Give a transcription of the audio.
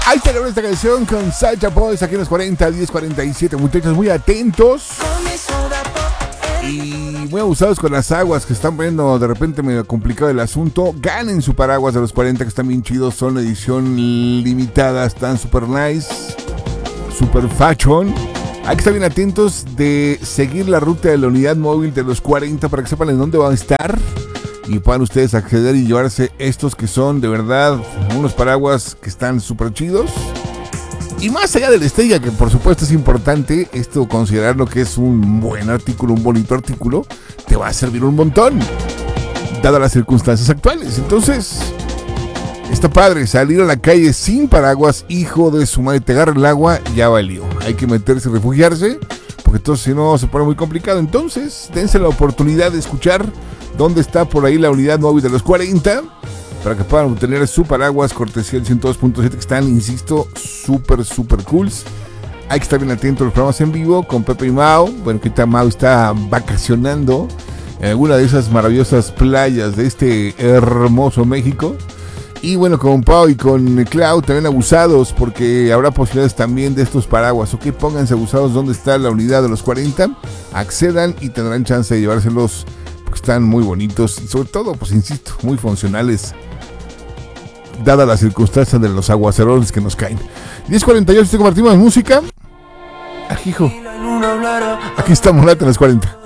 Ahí tenemos esta canción con Sacha Boys aquí en los 40, 10:47. Muchachos, muy atentos y muy abusados con las aguas que están poniendo de repente medio complicado el asunto. Ganen su paraguas de los 40 que están bien chidos. Son edición limitada, están super nice, super fashion. Hay que estar bien atentos de seguir la ruta de la unidad móvil de los 40 para que sepan en dónde van a estar y puedan ustedes acceder y llevarse estos que son de verdad unos paraguas que están súper chidos. Y más allá de la estrella, que por supuesto es importante, esto considerarlo que es un buen artículo, un bonito artículo, te va a servir un montón, dadas las circunstancias actuales. Entonces, está padre salir a la calle sin paraguas, hijo de su madre, te agarra el agua, ya valió. Hay que meterse y refugiarse, porque entonces si no se pone muy complicado. Entonces, dense la oportunidad de escuchar dónde está por ahí la unidad móvil de los 40, para que puedan obtener su paraguas cortesía del 102.7, que están, insisto, súper cool. Hay que estar bien atento a los programas en vivo con Pepe y Mao. Bueno, que ahorita Mao está vacacionando en alguna de esas maravillosas playas de este hermoso México. Y bueno, con Pau y con Clau también abusados, porque habrá posibilidades también de estos paraguas. Ok, pónganse abusados donde está la unidad de los 40, accedan y tendrán chance de llevárselos, porque están muy bonitos y sobre todo, pues insisto, muy funcionales, dadas las circunstancias de los aguacerones que nos caen. 10:48, compartimos música. Ajijo. Aquí estamos, late en los 40.